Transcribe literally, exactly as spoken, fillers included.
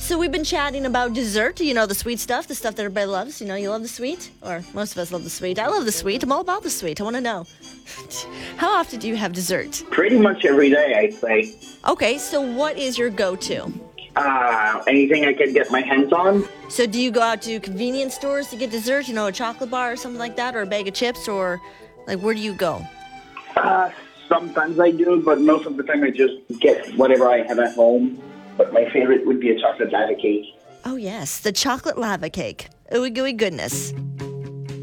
So we've been chatting about dessert, you know, the sweet stuff, the stuff that everybody loves. You know, you love the sweet, or most of us love the sweet. I love the sweet. I'm all about the sweet. I want to know, how often do you have dessert? Pretty much every day, I'd say. Okay, so what is your go-to? Uh, anything I could get my hands on. So do you go out to convenience stores to get dessert, you know, a chocolate bar or something like that, or a bag of chips, or like where do you go? Uh, sometimes I do, but most of the time I just get whatever I have at home. But my favorite would be a chocolate lava cake. Oh, yes, the chocolate lava cake. Ooey gooey goodness.